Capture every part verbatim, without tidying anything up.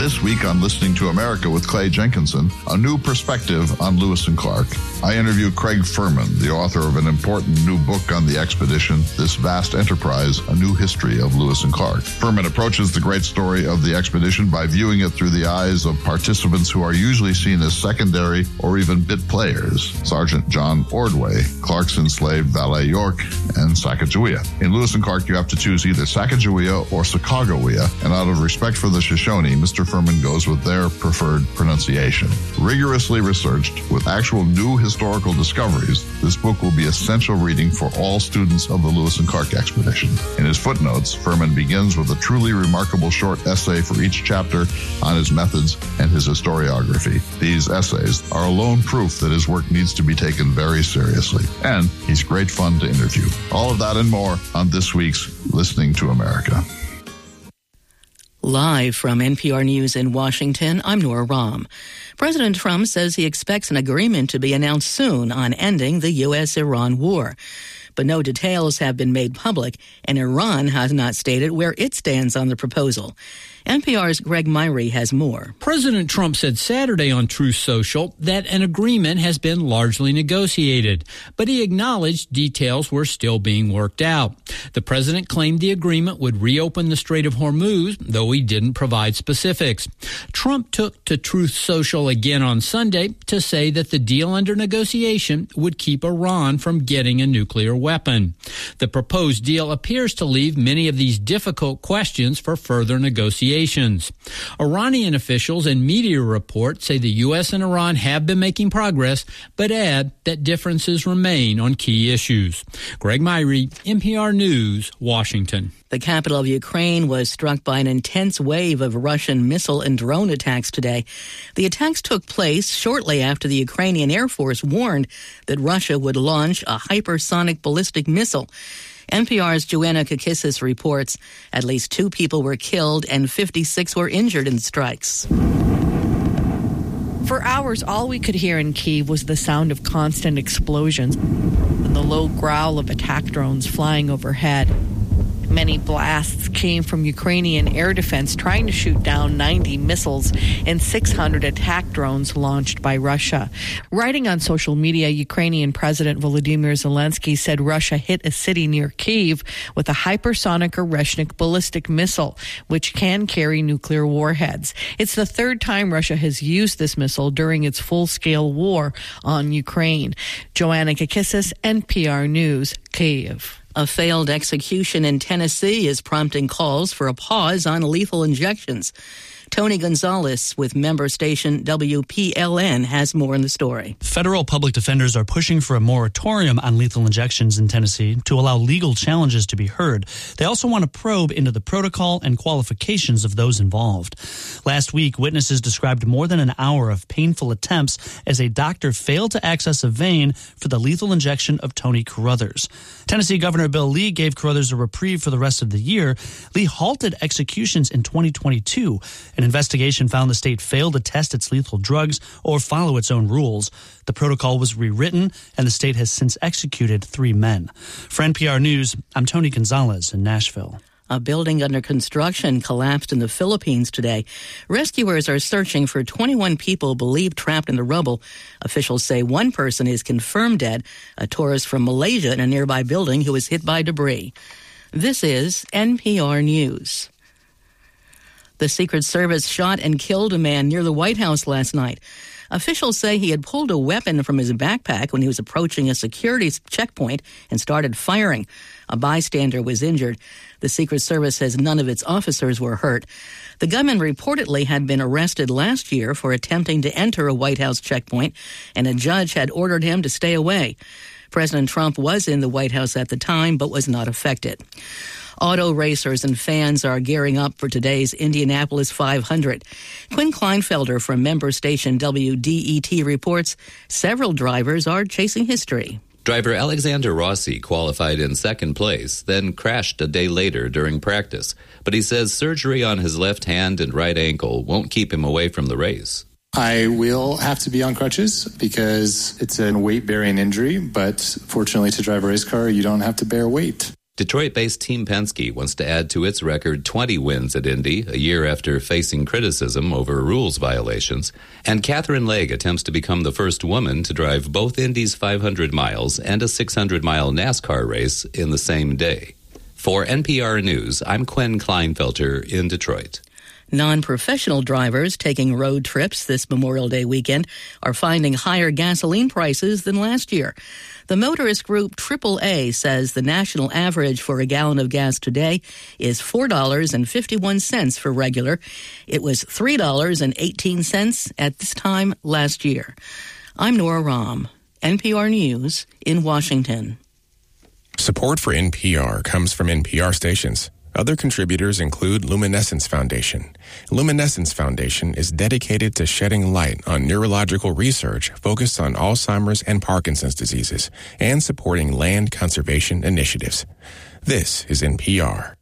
This week on Listening to America with Clay Jenkinson, a new perspective on Lewis and Clark. I interview Craig Furman, the author of an important new book on the expedition, This Vast Enterprise, A New History of Lewis and Clark. Furman approaches the great story of the expedition by viewing it through the eyes of participants who are usually seen as secondary or even bit players. Sergeant John Ordway, Clark's enslaved valet York, and Sacagawea. In Lewis and Clark, you have to choose either Sacagawea or Sacagawea, and out of respect for the Shoshone, Mister Furman goes with their preferred pronunciation. Rigorously researched with actual new historical discoveries, this book will be essential reading for all students of the Lewis and Clark expedition. In his footnotes, Furman begins with a truly remarkable short essay for each chapter on his methods and his historiography. These essays are alone proof that his work needs to be taken very seriously, and he's great fun to interview. All of that and more on this week's Listening to America. Live from N P R News in Washington, I'm Nora Rahm. President Trump says he expects an agreement to be announced soon on ending the U S Iran war. But no details have been made public, and Iran has not stated where it stands on the proposal. N P R's Greg Myrie has more. President Trump said Saturday on Truth Social that an agreement has been largely negotiated, but he acknowledged details were still being worked out. The president claimed the agreement would reopen the Strait of Hormuz, though he didn't provide specifics. Trump took to Truth Social again on Sunday to say that the deal under negotiation would keep Iran from getting a nuclear weapon. The proposed deal appears to leave many of these difficult questions for further negotiations. Iranian officials and media reports say the U S and Iran have been making progress, but add that differences remain on key issues. Greg Myrie, N P R News, Washington. The capital of Ukraine was struck by an intense wave of Russian missile and drone attacks today. The attacks took place shortly after the Ukrainian Air Force warned that Russia would launch a hypersonic ballistic missile. N P R's Joanna Kakissis reports at least two people were killed and fifty-six were injured in the strikes. For hours, all we could hear in Kyiv was the sound of constant explosions and the low growl of attack drones flying overhead. Many blasts came from Ukrainian air defense trying to shoot down ninety missiles and six hundred attack drones launched by Russia. Writing on social media, Ukrainian President Volodymyr Zelensky said Russia hit a city near Kyiv with a hypersonic Oreshnik ballistic missile, which can carry nuclear warheads. It's the third time Russia has used this missile during its full-scale war on Ukraine. Joanna Kakissis, N P R News, Kyiv. A failed execution in Tennessee is prompting calls for a pause on lethal injections. Tony Gonzalez with member station W P L N has more in the story. Federal public defenders are pushing for a moratorium on lethal injections in Tennessee to allow legal challenges to be heard. They also want to probe into the protocol and qualifications of those involved. Last week, witnesses described more than an hour of painful attempts as a doctor failed to access a vein for the lethal injection of Tony Carruthers. Tennessee Governor Bill Lee gave Carruthers a reprieve for the rest of the year. Lee halted executions in twenty twenty-two. An investigation found the state failed to test its lethal drugs or follow its own rules. The protocol was rewritten, and the state has since executed three men. For N P R News, I'm Tony Gonzalez in Nashville. A building under construction collapsed in the Philippines today. Rescuers are searching for twenty-one people believed trapped in the rubble. Officials say one person is confirmed dead, a tourist from Malaysia in a nearby building who was hit by debris. This is N P R News. The Secret Service shot and killed a man near the White House last night. Officials say he had pulled a weapon from his backpack when he was approaching a security checkpoint and started firing. A bystander was injured. The Secret Service says none of its officers were hurt. The gunman reportedly had been arrested last year for attempting to enter a White House checkpoint, and a judge had ordered him to stay away. President Trump was in the White House at the time but was not affected. Auto racers and fans are gearing up for today's Indianapolis five hundred. Quinn Kleinfelder from member station W D E T reports several drivers are chasing history. Driver Alexander Rossi qualified in second place, then crashed a day later during practice. But he says surgery on his left hand and right ankle won't keep him away from the race. I will have to be on crutches because it's a weight-bearing injury, but fortunately to drive a race car, you don't have to bear weight. Detroit-based Team Penske wants to add to its record twenty wins at Indy, a year after facing criticism over rules violations. And Catherine Legge attempts to become the first woman to drive both Indy's five hundred miles and a six hundred mile NASCAR race in the same day. For N P R News, I'm Quinn Kleinfelter in Detroit. Non-professional drivers taking road trips this Memorial Day weekend are finding higher gasoline prices than last year. The motorist group triple A says the national average for a gallon of gas today is four dollars and fifty-one cents for regular. It was three dollars and eighteen cents at this time last year. I'm Nora Rahm, N P R News in Washington. Support for N P R comes from N P R stations. Other contributors include Luminescence Foundation. Luminescence Foundation is dedicated to shedding light on neurological research focused on Alzheimer's and Parkinson's diseases and supporting land conservation initiatives. This is N P R.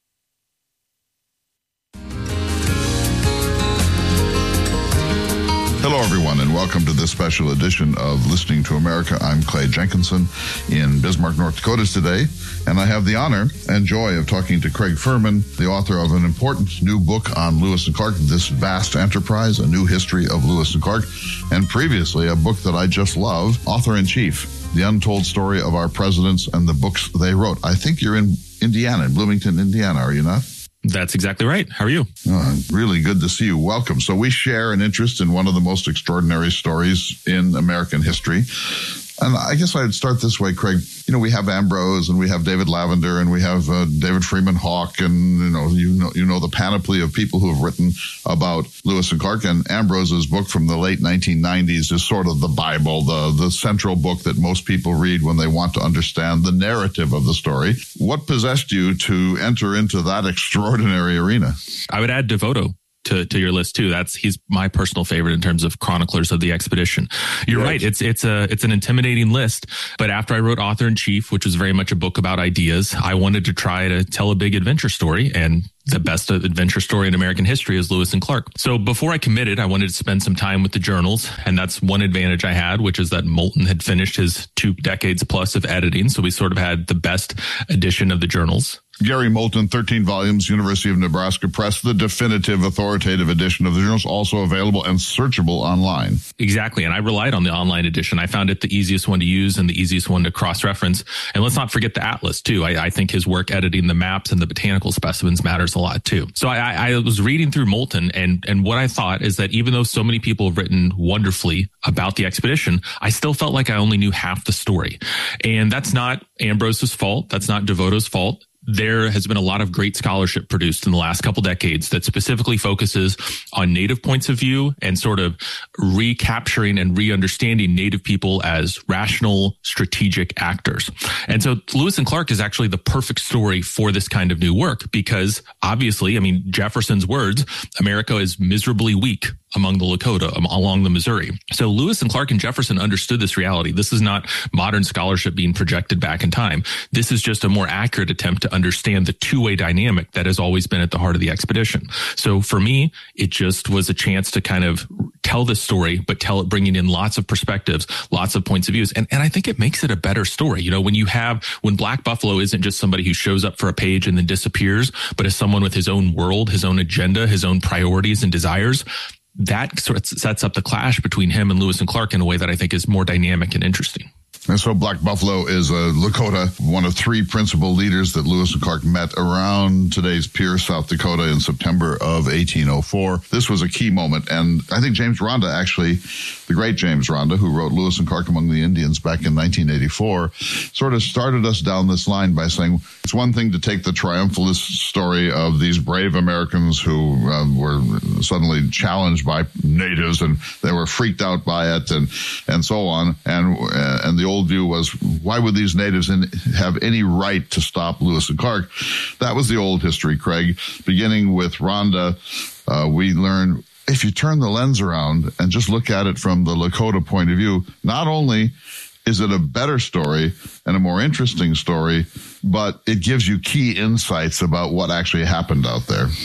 Hello, everyone, and welcome to this special edition of Listening to America. I'm Clay Jenkinson in Bismarck, North Dakota today, and I have the honor and joy of talking to Craig Furman, the author of an important new book on Lewis and Clark, This Vast Enterprise, A New History of Lewis and Clark, and previously a book that I just love, Author-in-Chief, The Untold Story of Our Presidents and the Books They Wrote. I think you're in Indiana, in Bloomington, Indiana, are you not? That's exactly right. How are you? Oh, really good to see you. Welcome. So we share an interest in one of the most extraordinary stories in American history. And I guess I'd start this way, Craig. You know, we have Ambrose and we have David Lavender and we have uh, David Freeman Hawke, and you know, you know, you know the panoply of people who have written about Lewis and Clark. And Ambrose's book from the late nineteen nineties is sort of the Bible, the the central book that most people read when they want to understand the narrative of the story. What possessed you to enter into that extraordinary arena? I would add Devoto to, to your list too. That's he's my personal favorite in terms of chroniclers of the expedition. You're yes. right. It's it's a it's an intimidating list. But after I wrote Author in Chief, which was very much a book about ideas, I wanted to try to tell a big adventure story, and the best adventure story in American history is Lewis and Clark. So before I committed, I wanted to spend some time with the journals, and that's one advantage I had, which is that Moulton had finished his two decades plus of editing, so we sort of had the best edition of the journals. Gary Moulton, thirteen volumes, University of Nebraska Press, the definitive authoritative edition of the journals, also available and searchable online. Exactly, and I relied on the online edition. I found it the easiest one to use and the easiest one to cross-reference. And let's not forget the atlas, too. I, I think his work editing the maps and the botanical specimens matters a lot, too. So I, I was reading through Moulton, and, and what I thought is that even though so many people have written wonderfully about the expedition, I still felt like I only knew half the story. And that's not Ambrose's fault. That's not Devoto's fault. There has been a lot of great scholarship produced in the last couple decades that specifically focuses on Native points of view and sort of recapturing and re-understanding Native people as rational, strategic actors. And so Lewis and Clark is actually the perfect story for this kind of new work because obviously, I mean, Jefferson's words, America is miserably weak among the Lakota, um, along the Missouri. So Lewis and Clark and Jefferson understood this reality. This is not modern scholarship being projected back in time. This is just a more accurate attempt to understand the two-way dynamic that has always been at the heart of the expedition. So for me, it just was a chance to kind of tell this story, but tell it bringing in lots of perspectives, lots of points of views. And, and I think it makes it a better story. You know, when you have, when Black Buffalo isn't just somebody who shows up for a page and then disappears, but is someone with his own world, his own agenda, his own priorities and desires, that sort of sets up the clash between him and Lewis and Clark in a way that I think is more dynamic and interesting. And so Black Buffalo is a Lakota, one of three principal leaders that Lewis and Clark met around today's Pierce, South Dakota in September of eighteen oh four. This was a key moment. And I think James Rhonda, actually, the great James Rhonda, who wrote Lewis and Clark Among the Indians back in nineteen eighty-four, sort of started us down this line by saying it's one thing to take the triumphalist story of these brave Americans who uh, were suddenly challenged by natives and they were freaked out by it and, and so on. And, uh, and the old view was, why would these natives in, have any right to stop Lewis and Clark? That was the old history, Craig. Beginning with Rhonda, uh, we learn if you turn the lens around and just look at it from the Lakota point of view, not only is it a better story and a more interesting story, but it gives you key insights about what actually happened out there.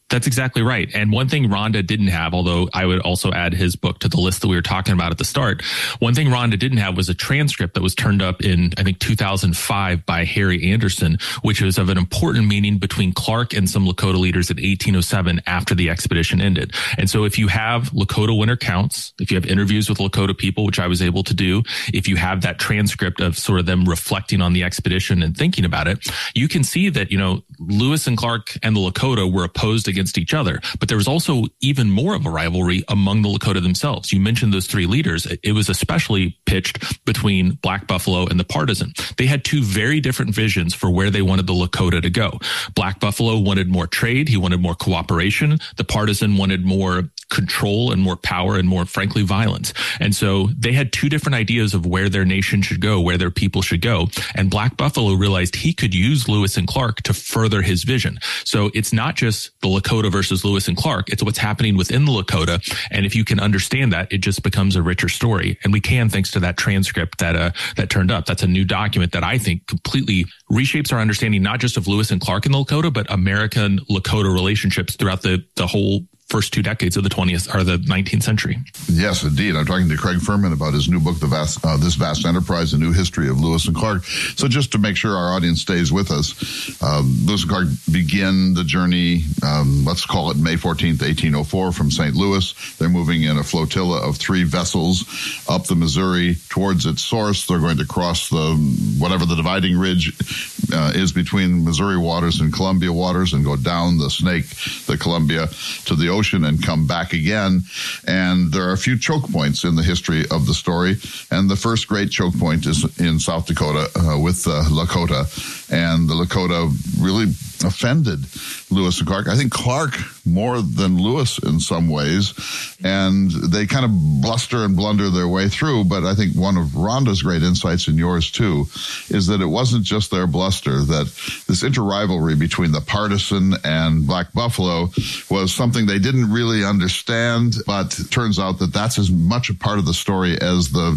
That's exactly right. And one thing Rhonda didn't have, although I would also add his book to the list that we were talking about at the start, one thing Rhonda didn't have was a transcript that was turned up in, I think, two thousand five by Harry Anderson, which was of an important meeting between Clark and some Lakota leaders in eighteen oh seven after the expedition ended. And so if you have Lakota winter counts, if you have interviews with Lakota people, which I was able to do, if you have that transcript of sort of them reflecting on the expedition and thinking about it, you can see that, you know, Lewis and Clark and the Lakota were opposed against each other, but there was also even more of a rivalry among the Lakota themselves. You mentioned those three leaders. It was especially pitched between Black Buffalo and the Partisan. They had two very different visions for where they wanted the Lakota to go. Black Buffalo wanted more trade. He wanted more cooperation. The Partisan wanted more control and more power and more, frankly, violence. And so they had two different ideas of where their nation should go, where their people should go. And Black Buffalo realized he could use Lewis and Clark to further his vision. So it's not just the Lakota versus Lewis and Clark. It's what's happening within the Lakota. And if you can understand that, it just becomes a richer story. And we can, thanks to that transcript that, uh, that turned up. That's a new document that I think completely reshapes our understanding, not just of Lewis and Clark in the Lakota, but American Lakota relationships throughout the, the whole first two decades of the twentieth or the nineteenth century. Yes, indeed. I'm talking to Craig Furman about his new book, The Vast, uh, This Vast Enterprise, A New History of Lewis and Clark. So just to make sure our audience stays with us, um, Lewis and Clark begin the journey, um, let's call it May fourteenth, eighteen oh four, from Saint Louis. They're moving in a flotilla of three vessels up the Missouri towards its source. They're going to cross the whatever the dividing ridge uh, is between Missouri waters and Columbia waters and go down the Snake, the Columbia, to the ocean and come back again. And there are a few choke points in the history of the story. And the first great choke point is in South Dakota uh, with the Lakota. And the Lakota really offended Lewis and Clark. I think Clark more than Lewis in some ways. And they kind of bluster and blunder their way through. But I think one of Rhonda's great insights, and yours too, is that it wasn't just their bluster, that this inter-rivalry between the Partisan and Black Buffalo was something they didn't really understand. But it turns out that that's as much a part of the story as the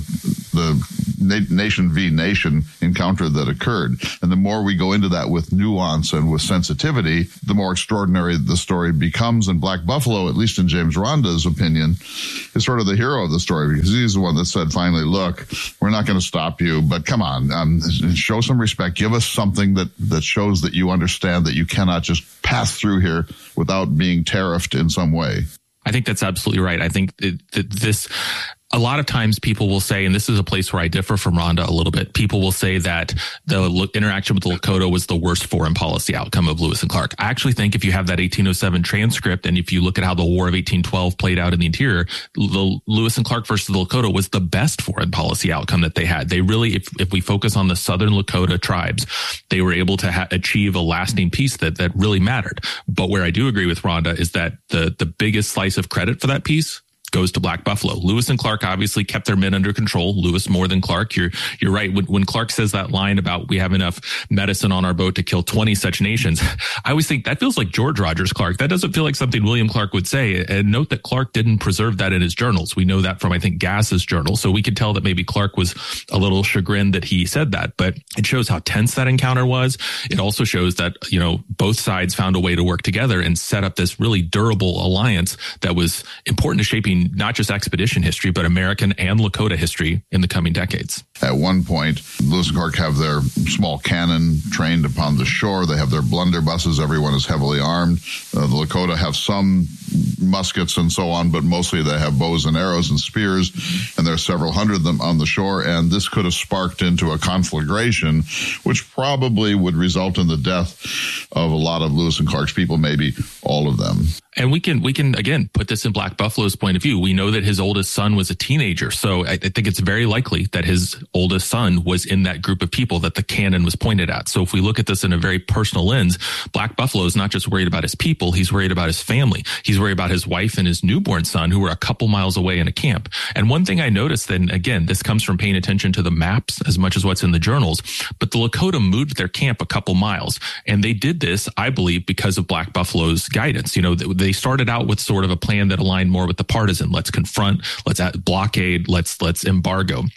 the na- nation v. nation encounter that occurred. And the more we go into that with nuance and with sensitivity, the more extraordinary the story becomes. And Black Buffalo, at least in James Ronda's opinion, is sort of the hero of the story, because he's the one that said, finally, look, we're not going to stop you, but come on, um, show some respect. Give us something that, that shows that you understand that you cannot just pass through here without being tariffed in some way. I think that's absolutely right. I think that this, a lot of times people will say, and this is a place where I differ from Rhonda a little bit, people will say that the interaction with the Lakota was the worst foreign policy outcome of Lewis and Clark. I actually think if you have that eighteen oh seven transcript, and if you look at how the War of eighteen twelve played out in the interior, the Lewis and Clark versus the Lakota was the best foreign policy outcome that they had. They really, if, if we focus on the Southern Lakota tribes, they were able to ha- achieve a lasting peace that, that really mattered. But where I do agree with Rhonda is that the, the biggest slice of credit for that peace goes to Black Buffalo. Lewis and Clark obviously kept their men under control. Lewis more than Clark. You're you're right. When, when Clark says that line about we have enough medicine on our boat to kill twenty such nations, I always think that feels like George Rogers Clark. That doesn't feel like something William Clark would say. And note that Clark didn't preserve that in his journals. We know that from, I think, Gass's journal. So we could tell that maybe Clark was a little chagrined that he said that, but it shows how tense that encounter was. It also shows that, you know, both sides found a way to work together and set up this really durable alliance that was important to shaping not just expedition history, but American and Lakota history in the coming decades. At one point, Lewis and Clark have their small cannon trained upon the shore. They have their blunderbusses. Everyone is heavily armed. Uh, the Lakota have some muskets and so on, but mostly they have bows and arrows and spears, and there are several hundred of them on the shore, and this could have sparked into a conflagration, which probably would result in the death of a lot of Lewis and Clark's people, maybe all of them. And we can, we can again, put this in Black Buffalo's point of view. We know that his oldest son was a teenager. So I, I think it's very likely that his oldest son was in that group of people that the cannon was pointed at. So if we look at this in a very personal lens, Black Buffalo is not just worried about his people. He's worried about his family. He's worried about his wife and his newborn son, who were a couple miles away in a camp. And one thing I noticed, then again, this comes from paying attention to the maps as much as what's in the journals, but the Lakota moved their camp a couple miles. And they did this, I believe, because of Black Buffalo's guidance. You know, they started out with sort of a plan that aligned more with the Partisan. Let's confront, let's blockade, let's let's embargo.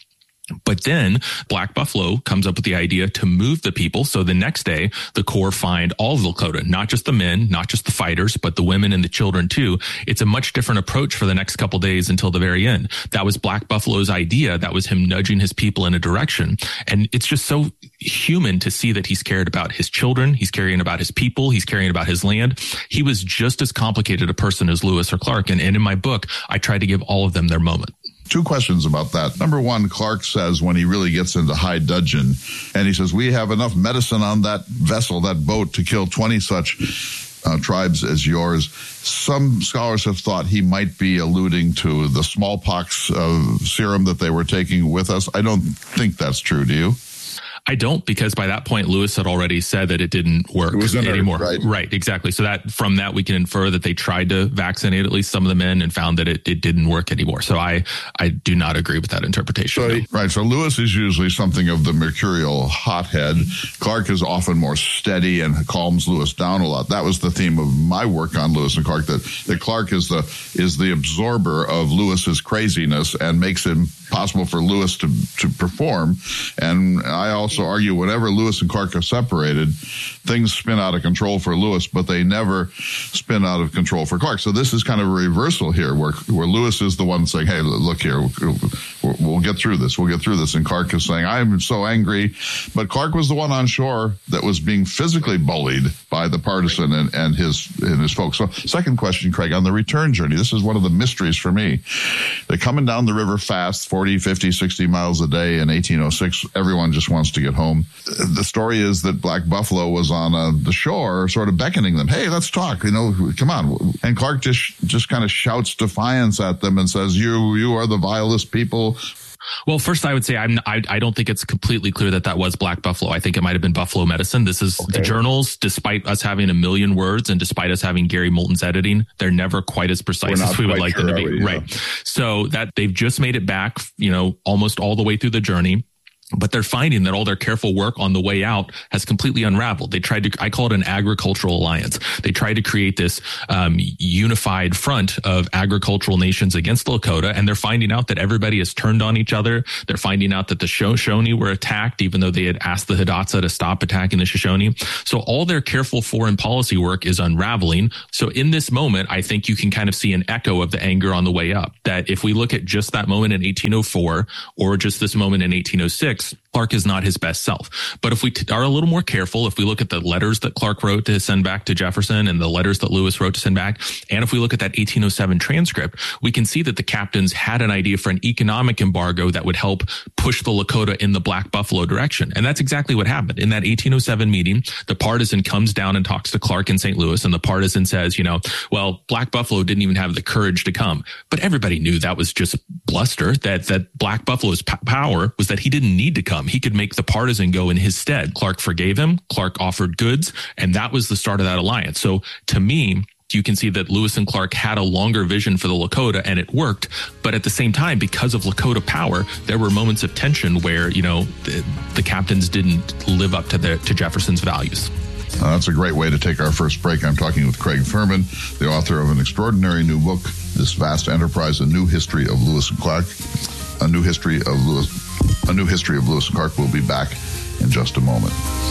But then Black Buffalo comes up with the idea to move the people. So the next day, the Corps find all of Lakota, not just the men, not just the fighters, but the women and the children too. It's a much different approach for the next couple days until the very end. That was Black Buffalo's idea. That was him nudging his people in a direction. And it's just so human to see that he's cared about his children. He's caring about his people. He's caring about his land. He was just as complicated a person as Lewis or Clark. And, and in my book, I try to give all of them their moment. Two questions about that. Number one, Clark says when he really gets into high dudgeon, and he says, we have enough medicine on that vessel, that boat, to kill twenty such uh, tribes as yours. Some scholars have thought he might be alluding to the smallpox uh, serum that they were taking with us. I don't think that's true. Do you? I don't, because by that point, Lewis had already said that it didn't work it anymore. Right. right, exactly. So that from that, we can infer that they tried to vaccinate at least some of the men and found that it, it didn't work anymore. So I, I do not agree with that interpretation. So, no. Right. So Lewis is usually something of the mercurial hothead. Clark is often more steady and calms Lewis down a lot. That was the theme of my work on Lewis and Clark, that, that Clark is the is the absorber of Lewis's craziness and makes it possible for Lewis to, to perform. And I also argue whenever Lewis and Clark are separated, things spin out of control for Lewis, but they never spin out of control for Clark. So this is kind of a reversal here, where where Lewis is the one saying, hey, look here, we'll, we'll get through this, we'll get through this. And Clark is saying, I'm so angry. But Clark was the one on shore that was being physically bullied by the partisan and, and his and his folks. So second question, Craig, on the return journey, this is one of the mysteries for me. They're coming down the river fast, forty, fifty, sixty miles a day in eighteen oh six. Everyone just wants to get home. The story is that Black Buffalo was on uh, the shore sort of beckoning them. Hey, let's talk. You know, come on. And Clark just just kind of shouts defiance at them and says, you you are the vilest people. Well, first, I would say I'm, I, I don't think it's completely clear that that was Black Buffalo. I think it might have been Buffalo Medicine. This is okay. The journals, despite us having a million words and despite us having Gary Moulton's editing, they're never quite as precise as we would like them to be. We, yeah. Right. So that they've just made it back, you know, almost all the way through the journey. But they're finding that all their careful work on the way out has completely unraveled. They tried to, I call it an agricultural alliance. They tried to create this um, unified front of agricultural nations against Lakota, and they're finding out that everybody has turned on each other. They're finding out that the Shoshone were attacked, even though they had asked the Hidatsa to stop attacking the Shoshone. So all their careful foreign policy work is unraveling. So in this moment, I think you can kind of see an echo of the anger on the way up, that if we look at just that moment in eighteen oh four or just this moment in eighteen oh six, Clark is not his best self. But if we t- are a little more careful, if we look at the letters that Clark wrote to send back to Jefferson and the letters that Lewis wrote to send back, and if we look at that eighteen oh seven transcript, we can see that the captains had an idea for an economic embargo that would help push the Lakota in the Black Buffalo direction. And that's exactly what happened. In that eighteen oh seven meeting, the partisan comes down and talks to Clark in Saint Louis, and the partisan says, you know, well, Black Buffalo didn't even have the courage to come. But everybody knew that was just bluster, that, that Black Buffalo's p- power was that he didn't need to come. He could make the partisan go in his stead. Clark forgave him. Clark offered goods. And that was the start of that alliance. So to me, you can see that Lewis and Clark had a longer vision for the Lakota, and it worked. But at the same time, because of Lakota power, there were moments of tension where, you know, the, the captains didn't live up to their, to Jefferson's values. Uh, that's a great way to take our first break. I'm talking with Craig Furman, the author of an extraordinary new book, This Vast Enterprise, A New History of Lewis and Clark. A New History of Lewis A New History of Lewis and Clark. We'll be back in just a moment.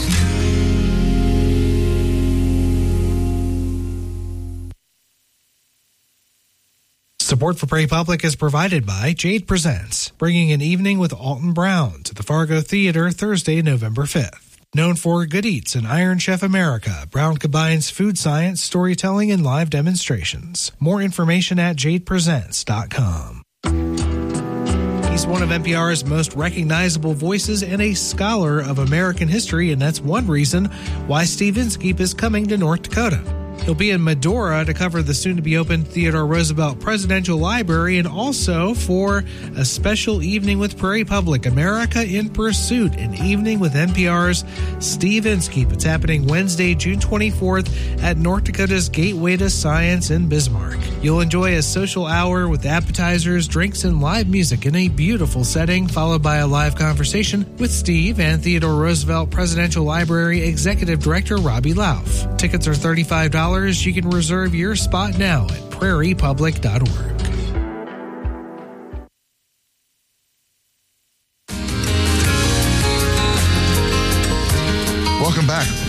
Support for Prairie Public is provided by Jade Presents, bringing an evening with Alton Brown to the Fargo Theater Thursday, November fifth. Known for Good Eats and Iron Chef America, Brown combines food science, storytelling, and live demonstrations. More information at jade presents dot com. He's one of N P R's most recognizable voices and a scholar of American history, and that's one reason why Steve Inskeep is coming to North Dakota. He'll be in Medora to cover the soon-to-be-open Theodore Roosevelt Presidential Library, and also for a special evening with Prairie Public, America in Pursuit, an evening with N P R's Steve Inskeep. It's happening Wednesday, June twenty-fourth at North Dakota's Gateway to Science in Bismarck. You'll enjoy a social hour with appetizers, drinks, and live music in a beautiful setting, followed by a live conversation with Steve and Theodore Roosevelt Presidential Library Executive Director Robbie Lauf. Tickets are thirty-five dollars. You can reserve your spot now at prairie public dot org.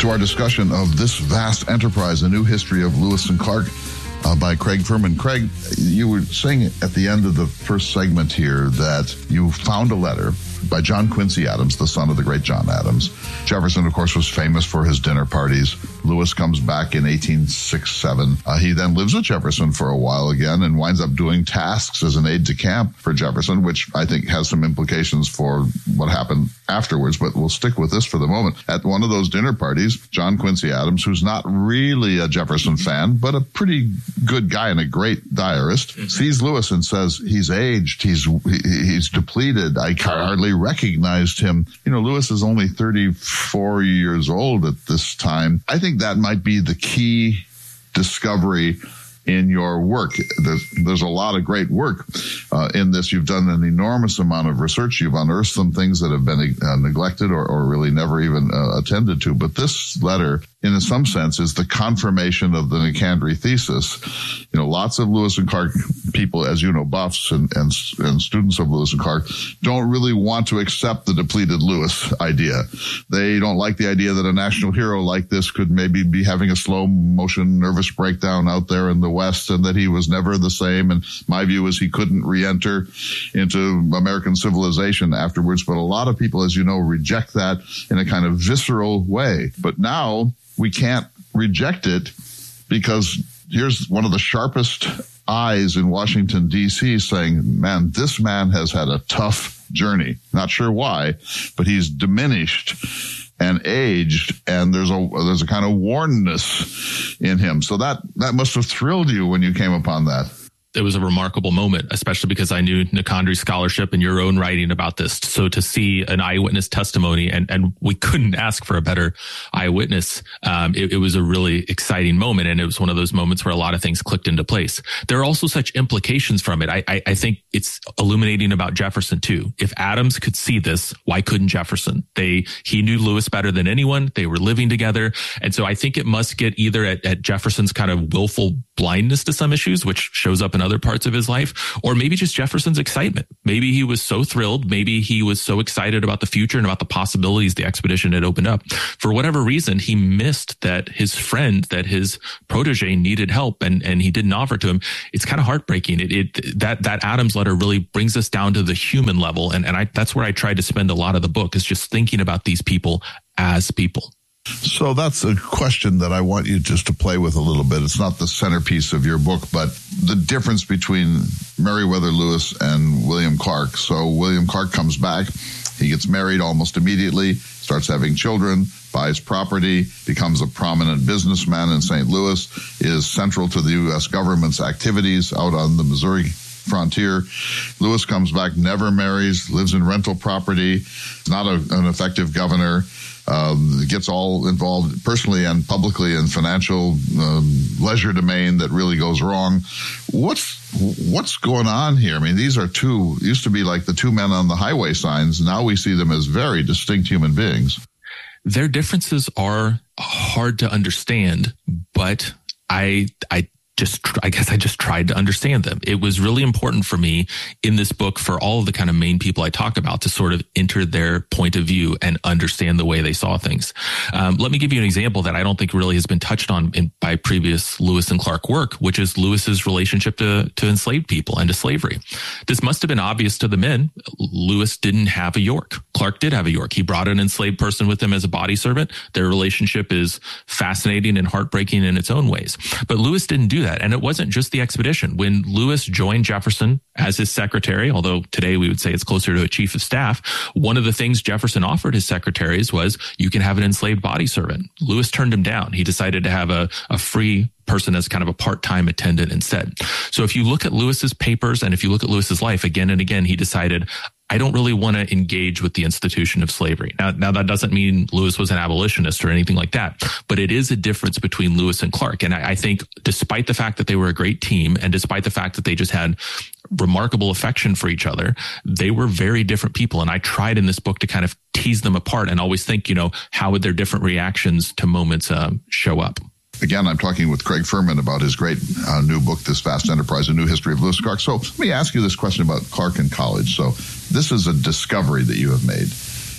to our discussion of this vast enterprise, A New History of Lewis and Clark, uh, by Craig Furman. Craig, you were saying at the end of the first segment here that you found a letter by John Quincy Adams, the son of the great John Adams. Jefferson, of course, was famous for his dinner parties. Lewis comes back in eighteen sixty-seven. Uh, he then lives with Jefferson for a while again and winds up doing tasks as an aide de camp for Jefferson, which I think has some implications for what happened afterwards, but we'll stick with this for the moment. At one of those dinner parties, John Quincy Adams, who's not really a Jefferson fan, but a pretty good guy and a great diarist, mm-hmm. sees Lewis and says, he's aged, he's he, he's depleted, I hardly recognized him. You know, Lewis is only thirty-four years old at this time. I think that might be the key discovery in your work. There's, there's a lot of great work uh, in this. You've done an enormous amount of research. You've unearthed some things that have been uh, neglected or, or really never even uh, attended to. But this letter, in some sense, is the confirmation of the Nicandry thesis. You know, lots of Lewis and Clark people, as you know, buffs and, and, and students of Lewis and Clark, don't really want to accept the depleted Lewis idea. They don't like the idea that a national hero like this could maybe be having a slow motion nervous breakdown out there in the West, and that he was never the same. And my view is he couldn't re-enter into American civilization afterwards. But a lot of people, as you know, reject that in a kind of visceral way. But now we can't reject it because here's one of the sharpest eyes in Washington, D C saying, man, this man has had a tough journey. Not sure why, but he's diminished and aged, and there's a there's a kind of wornness in him. So that that must have thrilled you when you came upon that. It was a remarkable moment, especially because I knew Nicandry's scholarship and your own writing about this. So to see an eyewitness testimony, and, and we couldn't ask for a better eyewitness, um, it, it was a really exciting moment. And it was one of those moments where a lot of things clicked into place. There are also such implications from it. I, I, I think it's illuminating about Jefferson too. If Adams could see this, why couldn't Jefferson? They, he knew Lewis better than anyone. They were living together. And so I think it must get either at, at Jefferson's kind of willful blindness to some issues, which shows up in other parts of his life, or maybe just Jefferson's excitement. Maybe he was so thrilled. Maybe he was so excited about the future and about the possibilities the expedition had opened up. For whatever reason, he missed that his friend, that his protege needed help, and, and he didn't offer to him. It's kind of heartbreaking. It, it that that Adams letter really brings us down to the human level, and and I that's where I tried to spend a lot of the book, is just thinking about these people as people. So that's a question that I want you just to play with a little bit. It's not the centerpiece of your book, but the difference between Meriwether Lewis and William Clark. So William Clark comes back. He gets married almost immediately, starts having children, buys property, becomes a prominent businessman in Saint Louis, is central to the U S government's activities out on the Missouri frontier. Lewis comes back, never marries, lives in rental property, not a, an effective governor. Um, gets all involved personally and publicly in financial um, leisure domain that really goes wrong. What's what's going on here? I mean, these are two, used to be like the two men on the highway signs. Now we see them as very distinct human beings. Their differences are hard to understand, but I I just, I guess I just tried to understand them. It was really important for me in this book, for all of the kind of main people I talk about, to sort of enter their point of view and understand the way they saw things. Um, let me give you an example that I don't think really has been touched on in, by previous Lewis and Clark work, which is Lewis's relationship to, to enslaved people and to slavery. This must have been obvious to the men. Lewis didn't have a York. Clark did have a York. He brought an enslaved person with him as a body servant. Their relationship is fascinating and heartbreaking in its own ways. But Lewis didn't do that. And it wasn't just the expedition. When Lewis joined Jefferson as his secretary, although today we would say it's closer to a chief of staff, one of the things Jefferson offered his secretaries was, you can have an enslaved body servant. Lewis turned him down. He decided to have a, a free person as kind of a part-time attendant instead. So if you look at Lewis's papers and if you look at Lewis's life, again and again, he decided, I don't really want to engage with the institution of slavery. Now, now that doesn't mean Lewis was an abolitionist or anything like that, but it is a difference between Lewis and Clark. And I, I think despite the fact that they were a great team, and despite the fact that they just had remarkable affection for each other, they were very different people. And I tried in this book to kind of tease them apart and always think, you know, how would their different reactions to moments um, show up? Again, I'm talking with Craig Furman about his great uh, new book, This Vast Enterprise, A New History of Lewis and Clark. So let me ask you this question about Clark in college. So this is a discovery that you have made.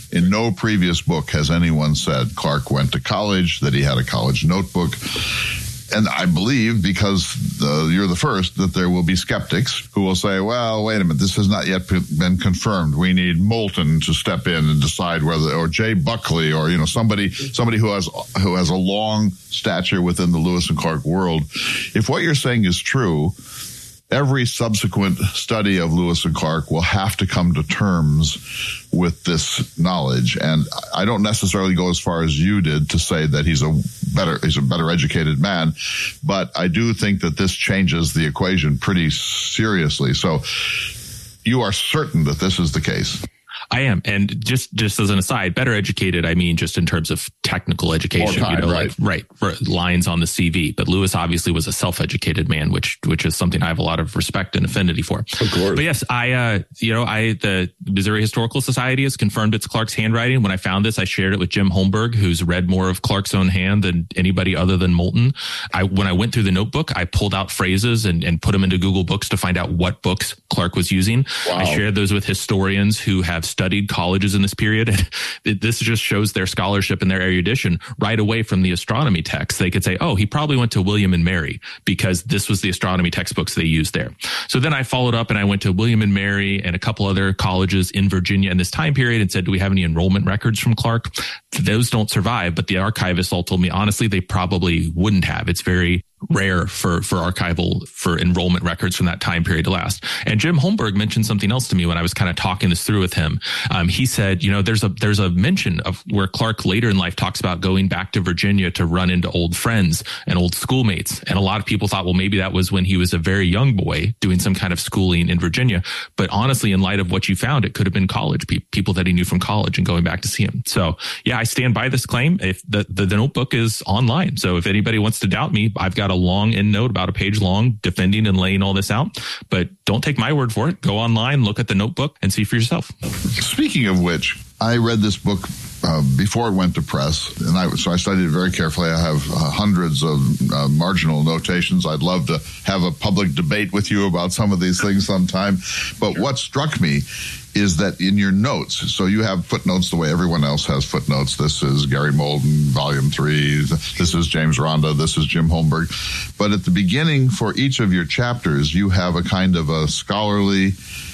In no previous book has anyone said Clark went to college, that he had a college notebook. And I believe, because uh, you're the first, that there will be skeptics who will say, well, wait a minute, this has not yet been confirmed. We need Moulton to step in and decide whether, or Jay Buckley, or, you know, somebody somebody who has who has a long stature within the Lewis and Clark world. If what you're saying is true, every subsequent study of Lewis and Clark will have to come to terms with this knowledge. And I don't necessarily go as far as you did to say that he's a better, he's a better educated man, but I do think that this changes the equation pretty seriously. So you are certain that this is the case? I am. And just, just as an aside, better educated, I mean, just in terms of technical education, time, you know, right. like, right, lines on the C V. But Lewis obviously was a self-educated man, which, which is something I have a lot of respect and affinity for. Of course. But yes, I, uh, you know, I, the Missouri Historical Society has confirmed it's Clark's handwriting. When I found this, I shared it with Jim Holmberg, who's read more of Clark's own hand than anybody other than Moulton. I, when I went through the notebook, I pulled out phrases and, and put them into Google Books to find out what books Clark was using. Wow. I shared those with historians who have studied colleges in this period. And this just shows their scholarship and their erudition right away from the astronomy text. They could say, oh, he probably went to William and Mary because this was the astronomy textbooks they used there. So then I followed up and I went to William and Mary and a couple other colleges in Virginia in this time period and said, do we have any enrollment records from Clark? Those don't survive, but the archivists all told me, honestly, they probably wouldn't have. It's very rare for, for archival, for enrollment records from that time period to last. And Jim Holmberg mentioned something else to me when I was kind of talking this through with him. Um, he said, you know, there's a, there's a mention of where Clark later in life talks about going back to Virginia to run into old friends and old schoolmates. And a lot of people thought, well, maybe that was when he was a very young boy doing some kind of schooling in Virginia. But honestly, in light of what you found, it could have been college pe- people that he knew from college and going back to see him. So yeah, I stand by this claim. If the, the, the notebook is online. So if anybody wants to doubt me, I've got a long end note, about a page long, defending and laying all this out. But don't take my word for it. Go online, look at the notebook, and see for yourself. Speaking of which, I read this book uh, before it went to press, and I so I studied it very carefully. I have uh, hundreds of uh, marginal notations. I'd love to have a public debate with you about some of these things sometime. But sure. What struck me is that in your notes, so you have footnotes the way everyone else has footnotes. This is Gary Moulton, Volume three. This is James Ronda. This is Jim Holmberg. But at the beginning, for each of your chapters, you have a kind of a scholarly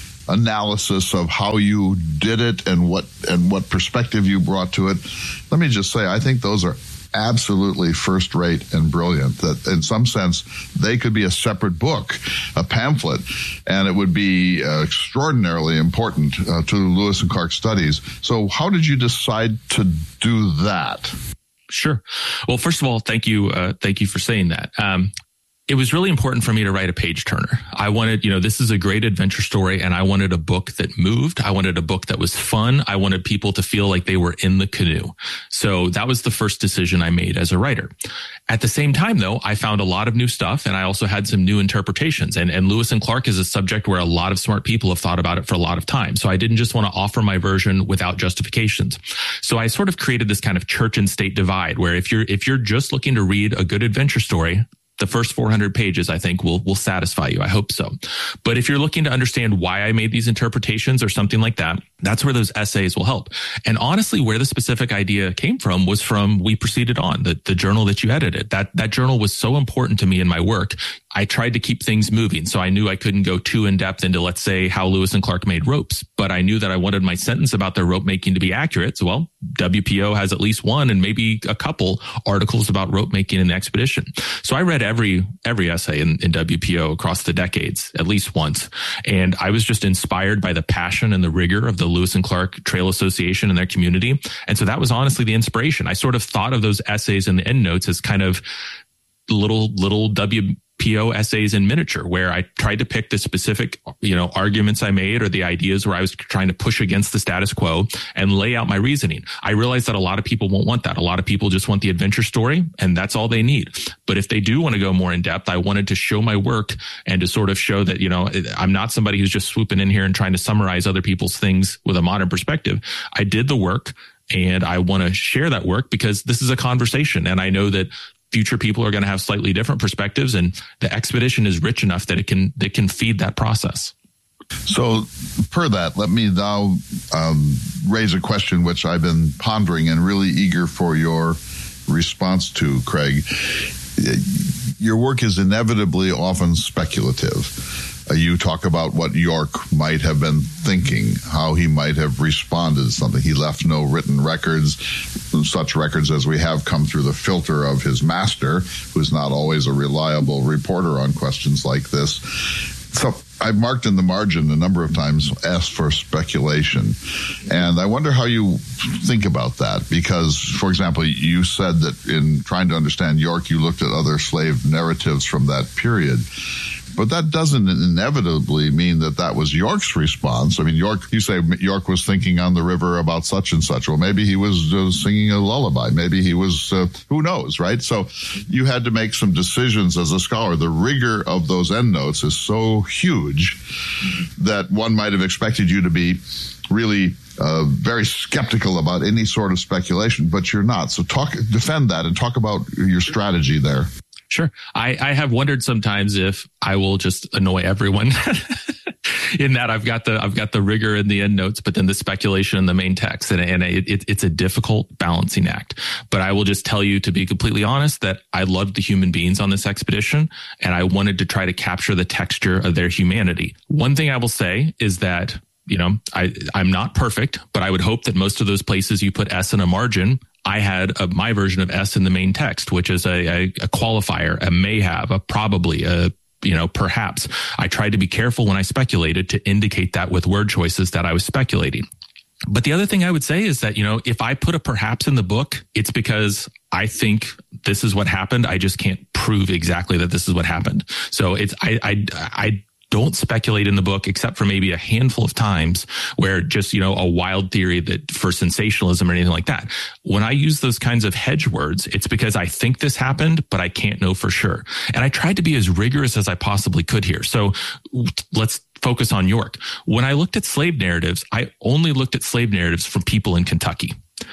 analysis of how you did it and what and what perspective you brought to it. Let me just say, I think those are absolutely first rate and brilliant, that in some sense they could be a separate book, a pamphlet, and it would be uh, extraordinarily important uh, to Lewis and Clark studies. So how did you decide to do that? Sure. Well, first of all, thank you. Uh, thank you for saying that. Um, It was really important for me to write a page turner. I wanted, you know, this is a great adventure story, and I wanted a book that moved. I wanted a book that was fun. I wanted people to feel like they were in the canoe. So that was the first decision I made as a writer. At the same time, though, I found a lot of new stuff, and I also had some new interpretations. And, and Lewis and Clark is a subject where a lot of smart people have thought about it for a lot of time. So I didn't just want to offer my version without justifications. So I sort of created this kind of church and state divide, where if you're if you're just looking to read a good adventure story, the first four hundred pages, I think, will will satisfy you. I hope so. But if you're looking to understand why I made these interpretations or something like that, that's where those essays will help. And honestly, where the specific idea came from was from We Proceeded On, the, the journal that you edited. That that journal was so important to me in my work. I tried to keep things moving, so I knew I couldn't go too in depth into, let's say, how Lewis and Clark made ropes. But I knew that I wanted my sentence about their rope making to be accurate. So, well, W P O has at least one and maybe a couple articles about rope making in the expedition. So I read every every essay in, in W P O across the decades, at least once. And I was just inspired by the passion and the rigor of the Lewis and Clark Trail Association and their community. And so that was honestly the inspiration. I sort of thought of those essays in the endnotes as kind of little, little W P O essays in miniature, where I tried to pick the specific, you know, arguments I made or the ideas where I was trying to push against the status quo and lay out my reasoning. I realized that a lot of people won't want that. A lot of people just want the adventure story, and that's all they need. But if they do want to go more in depth, I wanted to show my work and to sort of show that, you know, I'm not somebody who's just swooping in here and trying to summarize other people's things with a modern perspective. I did the work, and I want to share that work because this is a conversation, and I know that future people are going to have slightly different perspectives, and the expedition is rich enough that it can, that can feed that process. So, per that, let me now um, raise a question which I've been pondering and really eager for your response to, Craig. Your work is inevitably often speculative. Uh, you talk about what York might have been thinking, how he might have responded to something. He left no written records. Such records as we have come through the filter of his master, who's not always a reliable reporter on questions like this. So I've marked in the margin a number of times, asked for speculation. And I wonder how you think about that. Because, for example, you said that in trying to understand York, you looked at other slave narratives from that period. But that doesn't inevitably mean that that was York's response. I mean, York, you say York was thinking on the river about such and such. Well, maybe he was uh, singing a lullaby. Maybe he was, uh, who knows, right? So you had to make some decisions as a scholar. The rigor of those endnotes is so huge that one might have expected you to be really uh, very skeptical about any sort of speculation, but you're not. So talk, defend that and talk about your strategy there. Sure. I, I have wondered sometimes if I will just annoy everyone in that I've got the I've got the rigor in the end notes, but then the speculation in the main text. And, and it, it, it's a difficult balancing act. But I will just tell you, to be completely honest, that I loved the human beings on this expedition, and I wanted to try to capture the texture of their humanity. One thing I will say is that, you know, I, I'm not perfect, but I would hope that most of those places you put S in a margin, I had a, my version of S in the main text, which is a, a, a qualifier, a may have, a probably, a, you know, perhaps. I tried to be careful when I speculated to indicate that with word choices that I was speculating. But the other thing I would say is that, you know, if I put a perhaps in the book, it's because I think this is what happened. I just can't prove exactly that this is what happened. So it's, I, I, I, don't speculate in the book, except for maybe a handful of times where just, you know, a wild theory that for sensationalism or anything like that. When I use those kinds of hedge words, it's because I think this happened, but I can't know for sure. And I tried to be as rigorous as I possibly could here. So let's focus on York. When I looked at slave narratives, I only looked at slave narratives from people in Kentucky,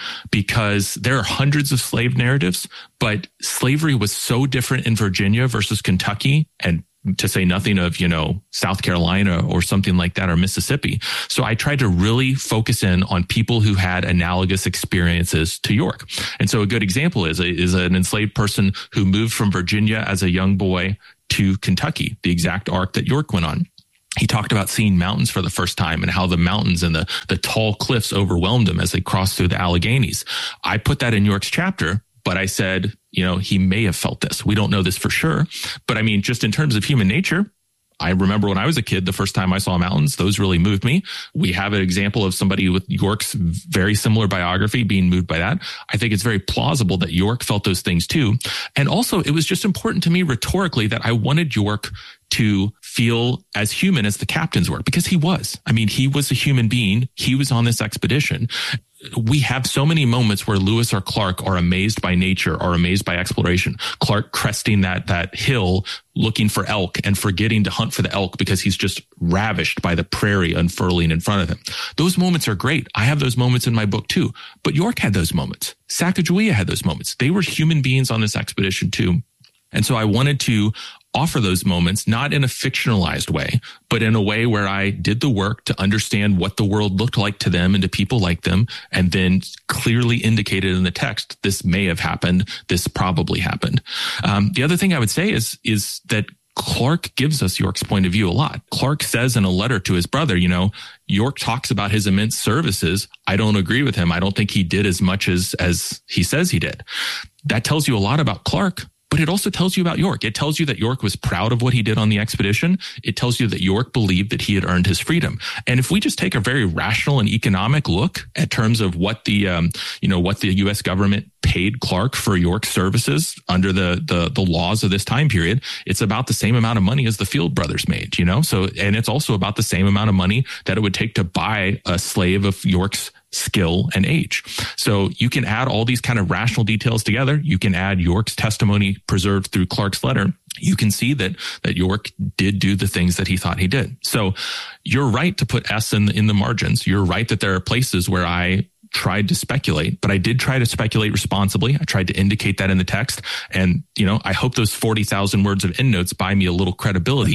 because there are hundreds of slave narratives, but slavery was so different in Virginia versus Kentucky, and to say nothing of, you know, South Carolina or something like that, or Mississippi. So I tried to really focus in on people who had analogous experiences to York. And so a good example is, a, is an enslaved person who moved from Virginia as a young boy to Kentucky, the exact arc that York went on. He talked about seeing mountains for the first time and how the mountains and the, the tall cliffs overwhelmed him as they crossed through the Alleghenies. I put that in York's chapter, but I said, you know, he may have felt this. We don't know this for sure. But I mean, just in terms of human nature, I remember when I was a kid, the first time I saw mountains, those really moved me. We have an example of somebody with York's very similar biography being moved by that. I think it's very plausible that York felt those things too. And also, it was just important to me rhetorically that I wanted York to feel as human as the captains were, because he was. I mean, he was a human being. He was on this expedition. We have so many moments where Lewis or Clark are amazed by nature, are amazed by exploration. Clark cresting that, that hill, looking for elk and forgetting to hunt for the elk because he's just ravished by the prairie unfurling in front of him. Those moments are great. I have those moments in my book too. But York had those moments. Sacagawea had those moments. They were human beings on this expedition too. And so I wanted to offer those moments, not in a fictionalized way, but in a way where I did the work to understand what the world looked like to them and to people like them, and then clearly indicated in the text, this may have happened, this probably happened. Um, the other thing I would say is, is that Clark gives us York's point of view a lot. Clark says in a letter to his brother, you know, York talks about his immense services. I don't agree with him. I don't think he did as much as, as he says he did. That tells you a lot about Clark. But it also tells you about York. It tells you that York was proud of what he did on the expedition. It tells you that York believed that he had earned his freedom. And if we just take a very rational and economic look at terms of what the, um, you know, what the U S government paid Clark for York's services under the, the, the laws of this time period, it's about the same amount of money as the Field brothers made, you know? So, and it's also about the same amount of money that it would take to buy a slave of York's skill and age. So you can add all these kind of rational details together. You can add York's testimony preserved through Clark's letter. You can see that, that York did do the things that he thought he did. So you're right to put S in, in the margins. You're right that there are places where I tried to speculate, but I did try to speculate responsibly. I tried to indicate that in the text. And, you know, I hope those forty thousand words of endnotes buy me a little credibility.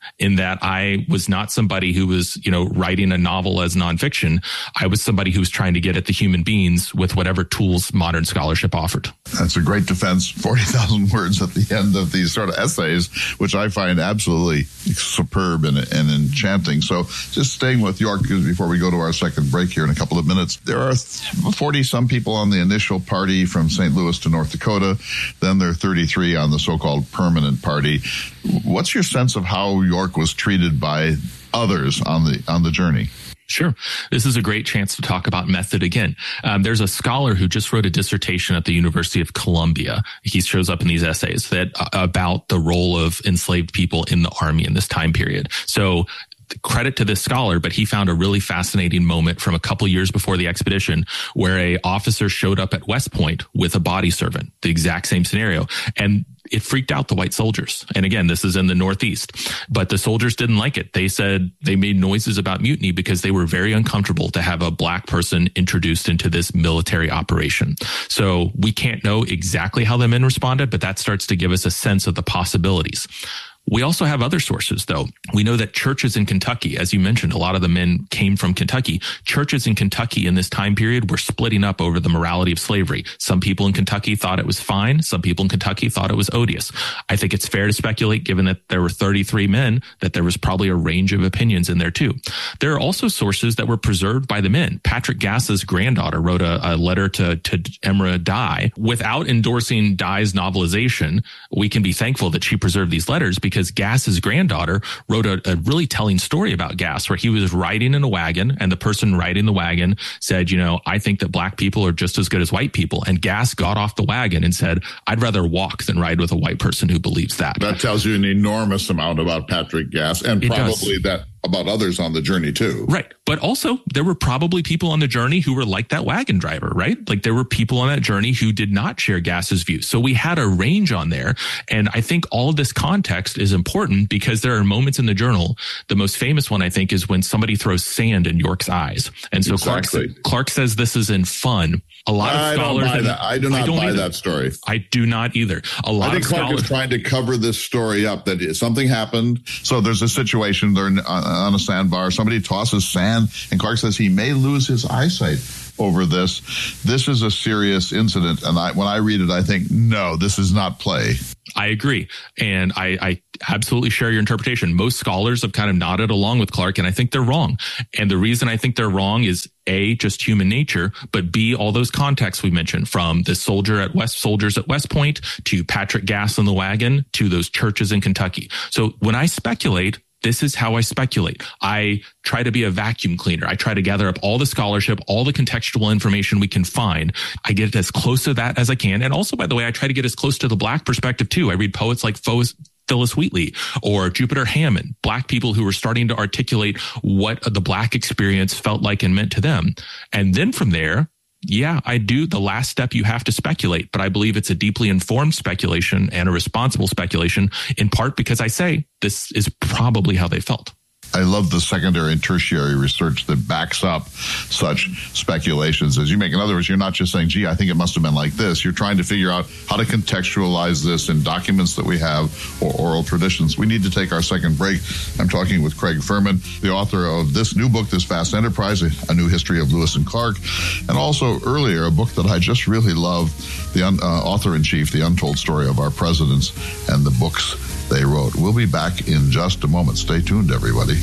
in that I was not somebody who was, you know, writing a novel as nonfiction. I was somebody who was trying to get at the human beings with whatever tools modern scholarship offered. That's a great defense. forty thousand words at the end of these sort of essays, which I find absolutely superb and, and enchanting. So just staying with York before we go to our second break here in a couple of minutes. There are forty-some people on the initial party from Saint Louis to North Dakota. Then there are thirty-three on the so-called permanent party. What's your sense of how York was treated by others on the on the journey? Sure. This is a great chance to talk about method again. Um, there's a scholar who just wrote a dissertation at the University of Columbia. He shows up in these essays that uh, about the role of enslaved people in the Army in this time period. So credit to this scholar, but he found a really fascinating moment from a couple years before the expedition where a officer showed up at West Point with a body servant, the exact same scenario. And it freaked out the white soldiers. And again, this is in the Northeast, but the soldiers didn't like it. They said they made noises about mutiny because they were very uncomfortable to have a black person introduced into this military operation. So we can't know exactly how the men responded, but that starts to give us a sense of the possibilities. We also have other sources, though. We know that churches in Kentucky, as you mentioned, a lot of the men came from Kentucky. Churches in Kentucky in this time period were splitting up over the morality of slavery. Some people in Kentucky thought it was fine. Some people in Kentucky thought it was odious. I think it's fair to speculate, given that there were thirty-three men, that there was probably a range of opinions in there, too. There are also sources that were preserved by the men. Patrick Gass's granddaughter wrote a, a letter to, to Emra Dye. Without endorsing Dye's novelization, we can be thankful that she preserved these letters because because Gass's granddaughter wrote a, a really telling story about Gass, where he was riding in a wagon and the person riding the wagon said, you know, I think that black people are just as good as white people. And Gass got off the wagon and said, I'd rather walk than ride with a white person who believes that. That tells you an enormous amount about Patrick Gass and It probably does. that about others on the journey too. Right. But also there were probably people on the journey who were like that wagon driver, right? Like there were people on that journey who did not share Gass's views. So we had a range on there. And I think all of this context is important because there are moments in the journal. The most famous one, I think, is when somebody throws sand in York's eyes. And so Exactly. Clark, Clark says this is in fun. A lot of I don't scholars. buy that. I do not don't buy either. that story. I do not either. A lot I think of Clark scholars. is trying to cover this story up that something happened. So there's a situation they're on a sandbar. Somebody tosses sand, and Clark says he may lose his eyesight over this. This is a serious incident, and I, when I read it, I think, no, this is not play. I agree. And I, I absolutely share your interpretation. Most scholars have kind of nodded along with Clark, and I think they're wrong. And the reason I think they're wrong is A, just human nature, but B, all those contexts we mentioned, from the soldier at West soldiers at West Point to Patrick Gass in the wagon to those churches in Kentucky. So when I speculate, this is how I speculate. I try to be a vacuum cleaner. I try to gather up all the scholarship, all the contextual information we can find. I get it as close to that as I can. And also, by the way, I try to get as close to the black perspective too. I read poets like Phyllis Wheatley or Jupiter Hammond, black people who were starting to articulate what the black experience felt like and meant to them. And then from there, yeah, I do. The last step, you have to speculate, but I believe it's a deeply informed speculation and a responsible speculation, in part because I say this is probably how they felt. I love the secondary and tertiary research that backs up such speculations as you make. In other words, you're not just saying, gee, I think it must have been like this. You're trying to figure out how to contextualize this in documents that we have or oral traditions. We need to take our second break. I'm talking with Craig Furman, the author of this new book, This Vast Enterprise, A New History of Lewis and Clark, and also earlier a book that I just really love, the un, uh, author-in-chief, The Untold Story of Our Presidents and the Books They Wrote. We'll be back in just a moment. Stay tuned, everybody.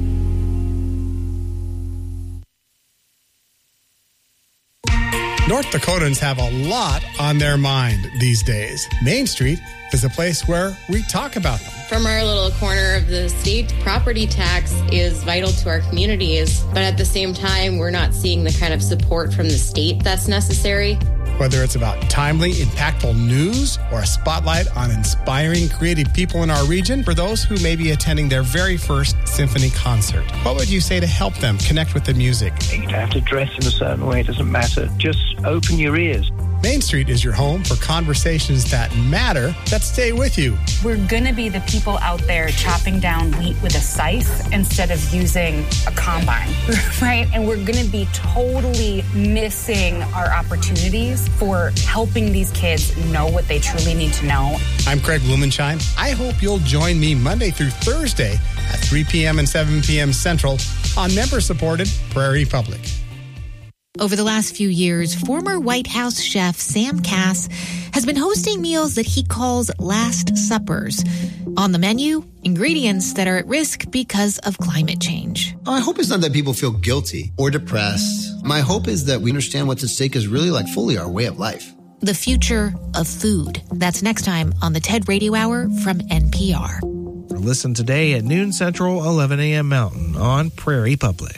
North Dakotans have a lot on their mind these days. Main Street is a place where we talk about them. From our little corner of the state, property tax is vital to our communities, but at the same time, we're not seeing the kind of support from the state that's necessary. Whether it's about timely, impactful news or a spotlight on inspiring, creative people in our region, for those who may be attending their very first symphony concert, what would you say to help them connect with the music? You don't have to dress in a certain way. It doesn't matter. Just open your ears. Main Street is your home for conversations that matter, that stay with you. We're going to be the people out there chopping down wheat with a scythe instead of using a combine, right? And we're going to be totally missing our opportunities for helping these kids know what they truly need to know. I'm Craig Blumenschein. I hope you'll join me Monday through Thursday at three p.m. and seven p.m. Central on member-supported Prairie Public. Over the last few years, former White House chef Sam Kass has been hosting meals that he calls Last Suppers. On the menu, ingredients that are at risk because of climate change. I hope it's not that people feel guilty or depressed. My hope is that we understand what's at stake is really like fully our way of life. The future of food. That's next time on the TED Radio Hour from N P R. Listen today at noon Central, eleven a.m. Mountain on Prairie Public.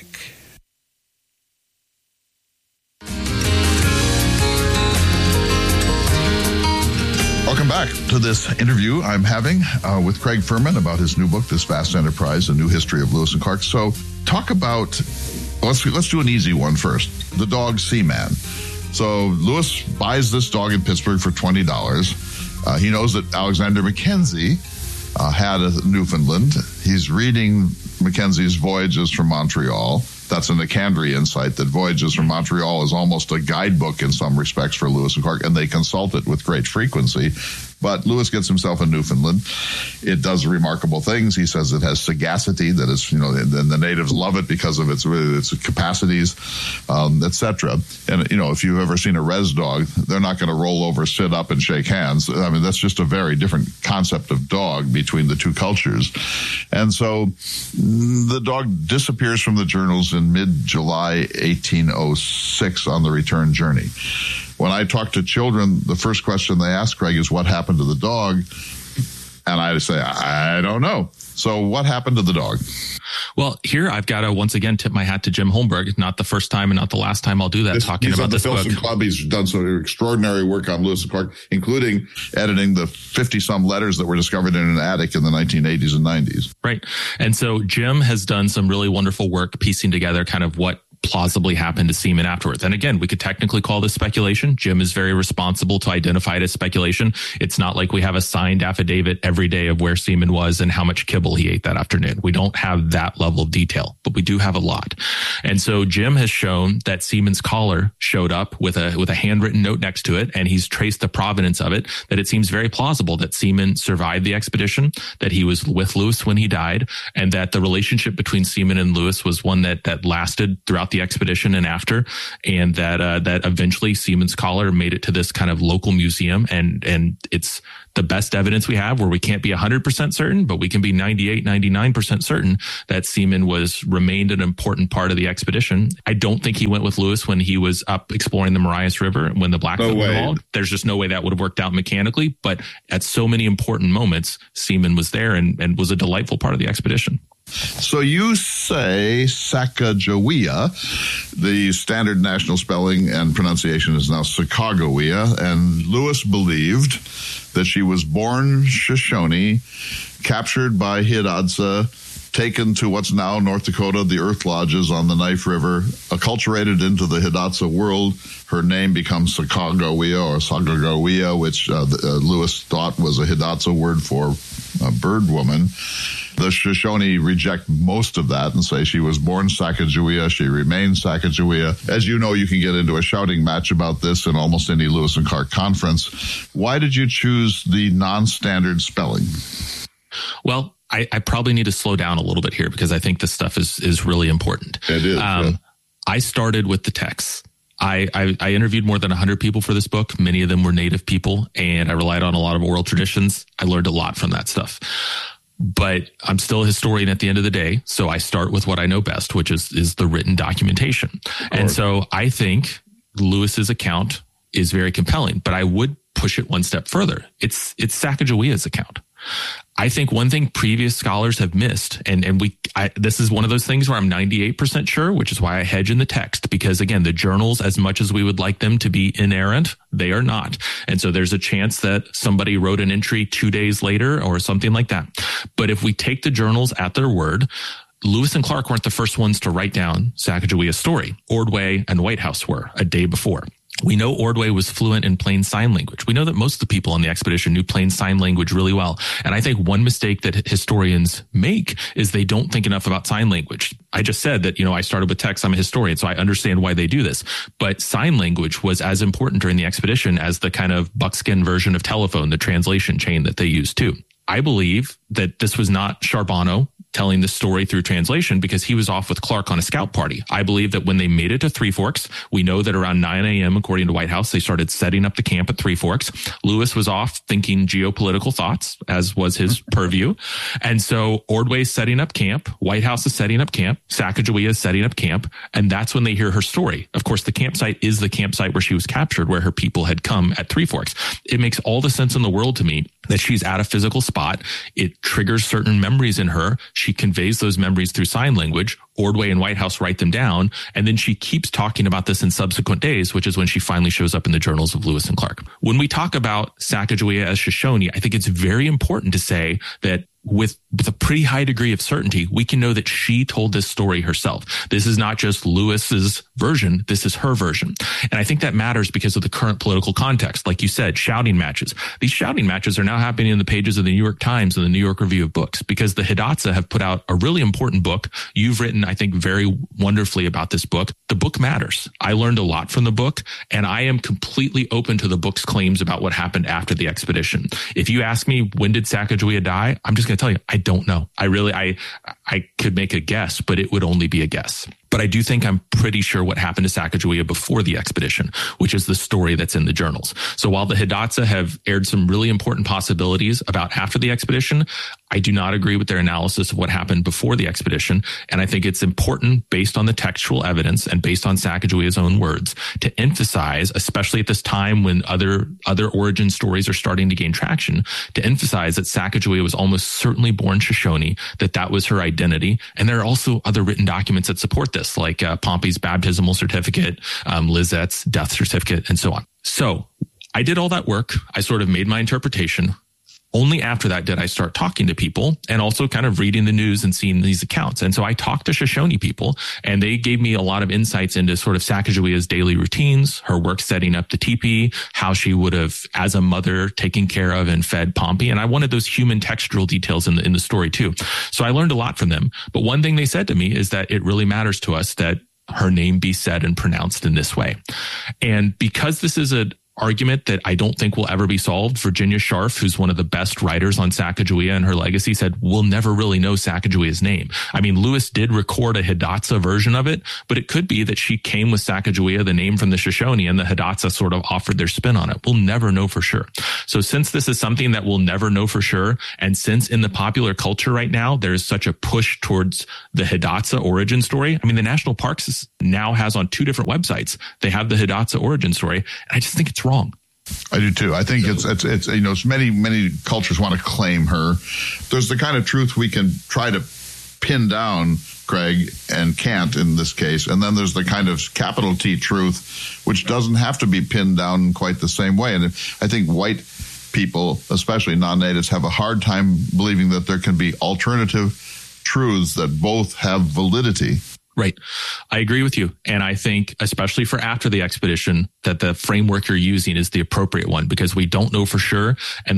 Welcome back to this interview I'm having uh, with Craig Furman about his new book, This Vast Enterprise, A New History of Lewis and Clark. So talk about, let's let's do an easy one first, the dog Seaman. So Lewis buys this dog in Pittsburgh for twenty dollars. Uh, he knows that Alexander Mackenzie uh, had a Newfoundland. He's reading Mackenzie's Voyages from Montreal. That's a Nicandry insight that Voyages from Montreal is almost a guidebook in some respects for Lewis and Clark, and they consult it with great frequency. But Lewis gets himself a Newfoundland. It does remarkable things. He says it has sagacity, that is, you know, and the natives love it because of its its capacities, um, et cetera. And, you know, if you've ever seen a res dog, they're not going to roll over, sit up, and shake hands. I mean, that's just a very different concept of dog between the two cultures. And so the dog disappears from the journals in mid-July eighteen oh six on the return journey. When I talk to children, the first question they ask, Craig, is what happened to the dog? And I say, I don't know. So what happened to the dog? Well, here I've got to once again tip my hat to Jim Holmberg. Not the first time and not the last time I'll do that, this, talking about this book. Filson Club, he's done some extraordinary work on Lewis and Clark, including editing the fifty-some letters that were discovered in an attic in the nineteen eighties and nineties. Right. And so Jim has done some really wonderful work piecing together kind of what plausibly happened to Seaman afterwards. And again, we could technically call this speculation. Jim is very responsible to identify it as speculation. It's not like we have a signed affidavit every day of where Seaman was and how much kibble he ate that afternoon. We don't have that level of detail, but we do have a lot. And so Jim has shown that Seaman's collar showed up with a with a handwritten note next to it, and he's traced the provenance of it, that it seems very plausible that Seaman survived the expedition, that he was with Lewis when he died, and that the relationship between Seaman and Lewis was one that that lasted throughout the expedition and after, and that uh, that eventually Seaman's collar made it to this kind of local museum, and and it's the best evidence we have, where we can't be one hundred percent certain, but we can be ninety-eight, ninety-nine percent certain that Seaman was remained an important part of the expedition. I don't think he went with Lewis when he was up exploring the Marias River when the Blackfoot no involved. There's just no way that would have worked out mechanically, but at so many important moments, Seaman was there and, and was a delightful part of the expedition. So you say Sacagawea. The standard national spelling and pronunciation is now Sacagawea, and Lewis believed that she was born Shoshone, captured by Hidatsa, taken to what's now North Dakota, the Earth Lodges on the Knife River, acculturated into the Hidatsa world. Her name becomes Sacagawea or Sacagawea, which uh, uh, Lewis thought was a Hidatsa word for a bird woman. The Shoshone reject most of that and say she was born Sacagawea, she remains Sacagawea. As you know, you can get into a shouting match about this in almost any Lewis and Clark conference. Why did you choose the non-standard spelling? Well, I, I probably need to slow down a little bit here because I think this stuff is is really important. It is. Um, yeah. I started with the texts. I, I, I interviewed more than one hundred people for this book. Many of them were Native people, and I relied on a lot of oral traditions. I learned a lot from that stuff. But I'm still a historian at the end of the day, so I start with what I know best, which is is the written documentation. And so I think Lewis's account is very compelling, but I would push it one step further. It's it's Sacagawea's account. I think one thing previous scholars have missed, and, and we, I, this is one of those things where I'm ninety-eight percent sure, which is why I hedge in the text, because again, the journals, as much as we would like them to be inerrant, they are not. And so there's a chance that somebody wrote an entry two days later or something like that. But if we take the journals at their word, Lewis and Clark weren't the first ones to write down Sacagawea's story. Ordway and Whitehouse were a day before. We know Ordway was fluent in plain sign language. We know that most of the people on the expedition knew plain sign language really well. And I think one mistake that historians make is they don't think enough about sign language. I just said that, you know, I started with text. I'm a historian, so I understand why they do this. But sign language was as important during the expedition as the kind of buckskin version of telephone, the translation chain that they used too. I believe that this was not Charbonneau telling the story through translation because he was off with Clark on a scout party. I believe that when they made it to Three Forks, we know that around nine a.m., according to White House, they started setting up the camp at Three Forks. Lewis was off thinking geopolitical thoughts, as was his purview. And so Ordway's setting up camp, White House is setting up camp, Sacagawea is setting up camp, and that's when they hear her story. Of course, the campsite is the campsite where she was captured, where her people had come at Three Forks. It makes all the sense in the world to me that she's at a physical spot. It triggers certain memories in her. She conveys those memories through sign language. Ordway and White House write them down. And then she keeps talking about this in subsequent days, which is when she finally shows up in the journals of Lewis and Clark. When we talk about Sacagawea as Shoshone, I think it's very important to say that with, with a pretty high degree of certainty, we can know that she told this story herself. This is not just Lewis's version. This is her version. And I think that matters because of the current political context. Like you said, shouting matches. These shouting matches are now happening in the pages of the New York Times and the New York Review of Books because the Hidatsa have put out a really important book. You've written, I think, very wonderfully about this book. The book matters. I learned a lot from the book, and I am completely open to the book's claims about what happened after the expedition. If you ask me, when did Sacagawea die? I'm just going to tell you, I don't know. I really, I, I could make a guess, but it would only be a guess. But I do think I'm pretty sure what happened to Sacagawea before the expedition, which is the story that's in the journals. So while the Hidatsa have aired some really important possibilities about after the expedition, I do not agree with their analysis of what happened before the expedition. And I think it's important, based on the textual evidence and based on Sacagawea's own words, to emphasize, especially at this time when other, other origin stories are starting to gain traction, to emphasize that Sacagawea was almost certainly born Shoshone, that that was her identity. And there are also other written documents that support this, like uh, Pompey's baptismal certificate, um, Lizette's death certificate, and so on. So I did all that work. I sort of made my interpretation. Only after that did I start talking to people and also kind of reading the news and seeing these accounts. And so I talked to Shoshone people, and they gave me a lot of insights into sort of Sacagawea's daily routines, her work setting up the teepee, how she would have, as a mother, taken care of and fed Pompey. And I wanted those human textural details in the, in the story too. So I learned a lot from them. But one thing they said to me is that it really matters to us that her name be said and pronounced in this way. And because this is a argument that I don't think will ever be solved, Virginia Scharf, who's one of the best writers on Sacagawea and her legacy, said, we'll never really know Sacagawea's name. I mean, Lewis did record a Hidatsa version of it, but it could be that she came with Sacagawea, the name from the Shoshone, and the Hidatsa sort of offered their spin on it. We'll never know for sure. So since this is something that we'll never know for sure, and since in the popular culture right now, there is such a push towards the Hidatsa origin story, I mean, the National Parks now has on two different websites, they have the Hidatsa origin story, and I just think it's wrong. I do too. I think it's, it's, it's, you know, many, many cultures want to claim her. There's the kind of truth we can try to pin down, Craig, and can't in this case. And then there's the kind of capital T truth, which doesn't have to be pinned down quite the same way. And I think white people, especially non-natives, have a hard time believing that there can be alternative truths that both have validity. Right. I agree with you. And I think, especially for after the expedition, that the framework you're using is the appropriate one because we don't know for sure. And